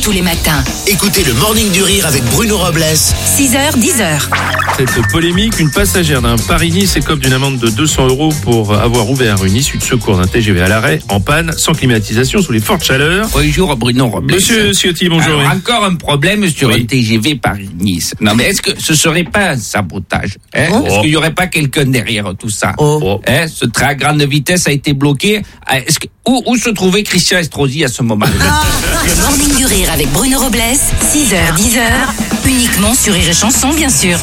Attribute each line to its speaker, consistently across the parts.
Speaker 1: tous les matins.
Speaker 2: Écoutez le Morning du Rire avec Bruno Robles.
Speaker 1: 6h, 10h.
Speaker 3: Cette polémique, une passagère d'un Paris-Nice écope d'une amende de 200 € pour avoir ouvert une issue de secours d'un TGV à l'arrêt, en panne, sans climatisation, sous les fortes chaleurs.
Speaker 4: Bonjour Bruno Robles.
Speaker 3: Monsieur Ciotti, bonjour.
Speaker 4: Alors, encore un problème sur un TGV Paris-Nice. Non mais est-ce que ce serait pas un sabotage, Est-ce qu'il y aurait pas quelqu'un derrière tout ça? Ce train à grande vitesse a été bloqué. Où se trouvait Christian Estrosi à ce moment-là?
Speaker 1: Le Morning du Rire avec Bruno Robles, 6h, 10h, uniquement sur Rire et Chanson, bien sûr.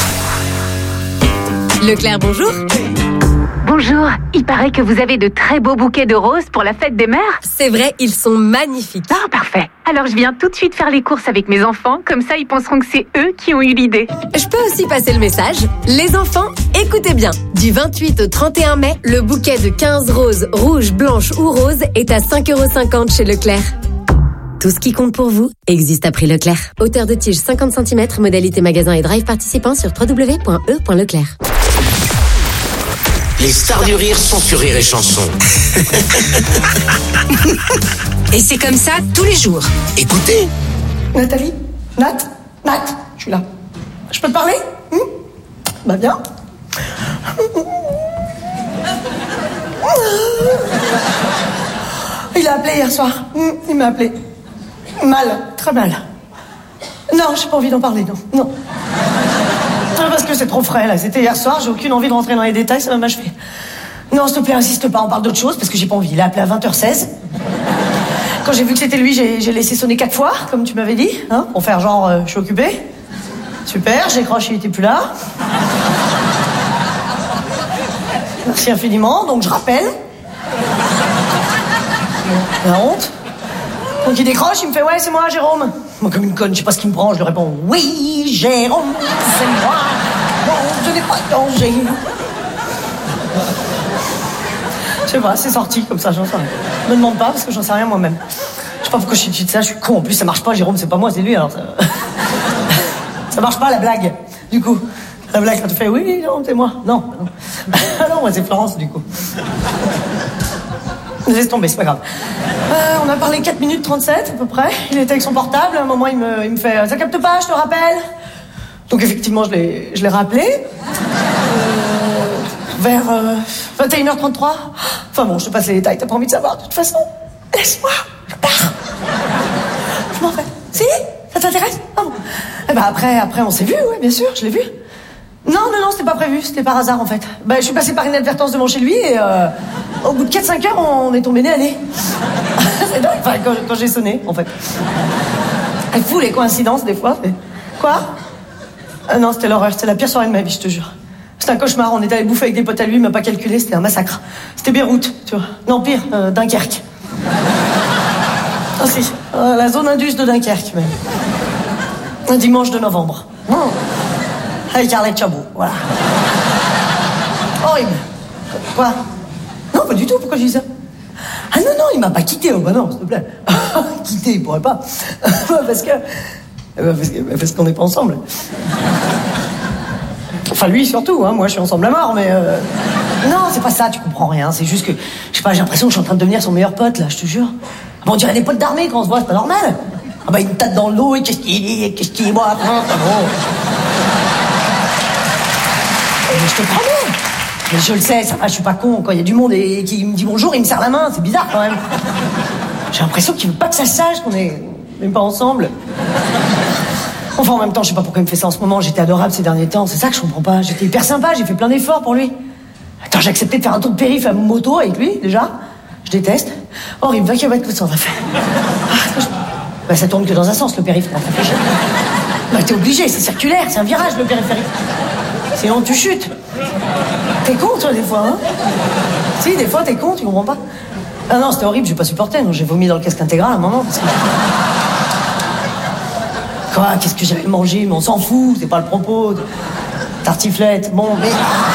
Speaker 5: Leclerc, bonjour.
Speaker 6: Bonjour, il paraît que vous avez de très beaux bouquets de roses pour la fête des mères.
Speaker 5: C'est vrai, ils sont magnifiques.
Speaker 6: Ah, parfait. Alors je viens tout de suite faire les courses avec mes enfants, comme ça ils penseront que c'est eux qui ont eu l'idée.
Speaker 5: Je peux aussi passer le message. Les enfants, écoutez bien. Du 28 au 31 mai, le bouquet de 15 roses, rouges, blanches ou roses, est à 5,50 € chez Leclerc. Tout ce qui compte pour vous existe à prix Leclerc. Hauteur de tige 50 cm, modalité magasin et drive participant sur www.e.leclerc.
Speaker 2: Les stars du rire sont sur Rire et Chanson.
Speaker 1: Et c'est comme ça tous les jours.
Speaker 2: Écoutez.
Speaker 7: Nathalie? Nat, je suis là. Je peux te parler? Bah bien. Il a appelé hier soir. Il m'a appelé. Mal, très mal. Non, j'ai pas envie d'en parler, non. Parce que c'est trop frais, là. C'était hier soir, j'ai aucune envie de rentrer dans les détails, ça va m'achever. Non, s'il te plaît, insiste pas, on parle d'autre chose, parce que j'ai pas envie. Il a appelé à 20h16. Quand j'ai vu que c'était lui, j'ai laissé sonner 4 fois, comme tu m'avais dit, pour faire genre, je suis occupée. Super, j'ai croché, il était plus là. Merci infiniment, donc je rappelle. La honte. Donc il décroche, il me fait « Ouais, c'est moi, Jérôme ». Moi, comme une conne, je sais pas ce qu'il me prend, je lui réponds « Oui, Jérôme, c'est moi. Bon, je n'ai pas de danger. » Je sais pas, c'est sorti comme ça, j'en sais rien. Me demande pas, parce que j'en sais rien moi-même. Je sais pas pourquoi je suis de ça, je suis con. En plus, ça marche pas, Jérôme, c'est pas moi, c'est lui, alors ça... Ça marche pas, la blague, du coup. La blague, quand tu fais « Oui, Jérôme, c'est moi ». Non. Non, moi, c'est Florence, du coup. Laisse tomber, c'est pas grave. On a parlé 4 minutes 37 à peu près. Il était avec son portable. À un moment, il me fait « Ça capte pas, je te rappelle ». Donc effectivement, je l'ai rappelé. Vers 21h33. Enfin bon, je te passe les détails, t'as pas envie de savoir. De toute façon, laisse-moi, je pars. Je m'en vais. Si, ça t'intéresse? Ah bon. Et ben après, on s'est vu, ouais, bien sûr, je l'ai vu. Non, c'était pas prévu, c'était par hasard en fait. Je suis passé par inadvertance devant chez lui et au bout de 4-5 heures, on est tombé nez à nez. C'est dingue, enfin, quand j'ai sonné en fait. Elle fout les coïncidences des fois. Quoi? Non, c'était l'horreur, c'était la pire soirée de ma vie, je te jure. C'était un cauchemar, on était allé bouffer avec des potes à lui, il m'a pas calculé, c'était un massacre. C'était Beyrouth, tu vois. Non, pire, Dunkerque. Ah si, la zone indus de Dunkerque même. Un dimanche de novembre. Avec Arlette Chabot, voilà. Horrible. Quoi? Non, pas du tout, pourquoi je dis ça? Ah non, il m'a pas quitté, oh bah non, s'il te plaît. Quitté, il pourrait pas. Parce qu'on n'est pas ensemble. Enfin, lui surtout, moi je suis ensemble à mort, mais... Non, c'est pas ça, tu comprends rien, c'est juste que... Je sais pas, j'ai l'impression que je suis en train de devenir son meilleur pote, là, je te jure. Bon, on dirait des potes d'armée quand on se voit, c'est pas normal. Ah bah, il me tape dans le dos, et qu'est-ce qu'il est, moi, Mais je te promets. Mais je le sais, ça va, je suis pas con. Quand il y a du monde et qui me dit bonjour, il me serre la main, c'est bizarre quand même. J'ai l'impression qu'il veut pas que ça se sache qu'on est même pas ensemble. Enfin, en même temps, je sais pas pourquoi il me fait ça en ce moment. J'étais adorable ces derniers temps, c'est ça que je comprends pas. J'étais hyper sympa, j'ai fait plein d'efforts pour lui. Attends, j'ai accepté de faire un tour de périph' à moto avec lui, déjà. Je déteste. Horrible, 20 km tout ça, on va faire. Ça tourne que dans un sens, le périph'. T'es obligé, c'est circulaire, c'est un virage, le périphérique. Sinon, tu chutes. T'es con, toi, des fois, Si, des fois, t'es con, tu comprends pas? Ah non, c'était horrible, j'ai pas supporté. Non, j'ai vomi dans le casque intégral à un moment. Parce que... Quoi? Qu'est-ce que j'avais mangé? Mais on s'en fout, c'est pas le propos. Tartiflette, bon, mais...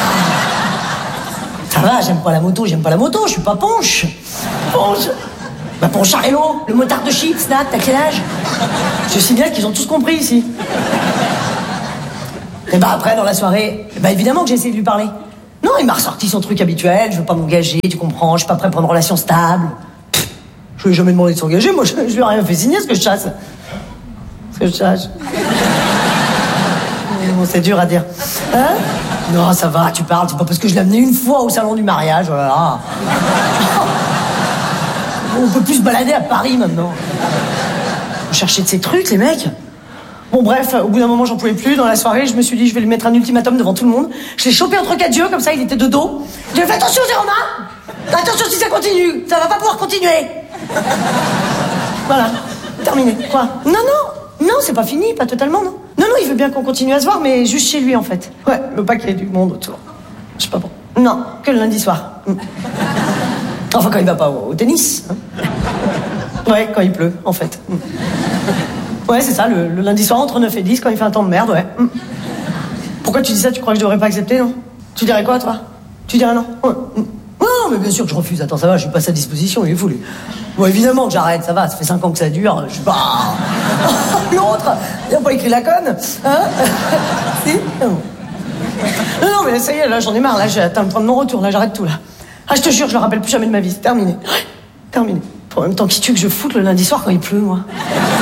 Speaker 7: Ça va, j'aime pas la moto, je suis pas Ponche. Poncharello, le motard de chips, Nat, t'as quel âge? Je sais bien qu'ils ont tous compris ici. Et après, dans la soirée, évidemment que j'ai essayé de lui parler. Non, il m'a ressorti son truc habituel, je veux pas m'engager, tu comprends, je suis pas prêt pour une relation stable. Je lui ai jamais demandé de s'engager, moi je lui ai rien fait signer ce que je chasse. Que je sache. Bon, c'est dur à dire. Hein? Non, ça va, tu parles. C'est pas parce que je l'ai amené une fois au salon du mariage. Oh là là. On peut plus se balader à Paris maintenant. On cherchait de ces trucs, les mecs. Bon, bref, au bout d'un moment, j'en pouvais plus. Dans la soirée, je me suis dit, je vais lui mettre un ultimatum devant tout le monde. Je l'ai chopé entre quatre yeux, comme ça, il était de dos. J'ai fait attention, Jérôme, hein? Attention si ça continue. Ça va pas pouvoir continuer. Voilà. Terminé. Quoi? Non, c'est pas fini, pas totalement, non. Non, il veut bien qu'on continue à se voir, mais juste chez lui, en fait. Ouais, il veut pas qu'il y ait du monde autour. Je sais pas bon. Non, que le lundi soir. Enfin, quand il va pas au tennis. Hein. Ouais, quand il pleut, en fait. Ouais, c'est ça, le lundi soir entre 9 et 10, quand il fait un temps de merde, ouais. Pourquoi tu dis ça? Tu crois que je devrais pas accepter, non? Tu dirais quoi, toi? Tu dirais non? Ouais. Non, mais bien sûr que je refuse. Attends, ça va, je suis pas à sa disposition, il est fou, lui. Bon, évidemment que j'arrête, ça va, ça fait 5 ans que ça dure, je suis pas... L'autre, il a pas écrit la conne, hein? Si? Non, mais ça y est, là, j'en ai marre, là, j'ai atteint le point de non-retour, là, j'arrête tout, là. Ah, je te jure, je le rappelle plus jamais de ma vie, c'est terminé. Terminé. En même temps, qui tu veux que je foute le lundi soir quand il pleut, moi?